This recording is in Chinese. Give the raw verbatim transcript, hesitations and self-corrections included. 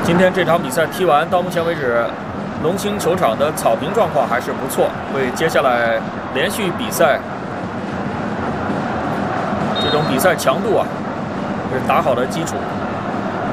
今天这场比赛踢完，到目前为止，龙兴球场的草坪状况还是不错，为接下来连续比赛这种比赛强度啊，是打好了基础。